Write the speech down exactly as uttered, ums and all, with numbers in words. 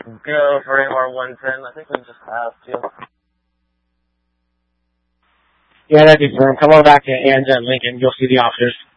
Go for A R one ten. I think we just passed you. Yeah, that'd be firm. Come on back to Anza and Lincoln. You'll see the officers.